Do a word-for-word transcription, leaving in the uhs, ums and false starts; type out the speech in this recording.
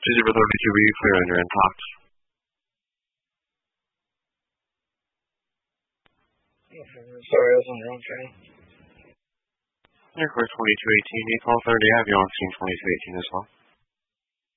Zebra thirty-two, were you clear on your end talks? Sorry, I was on the wrong train. Air Force twenty-two eighteen, eight call thirty, I have you on scene twenty-two eighteen as well.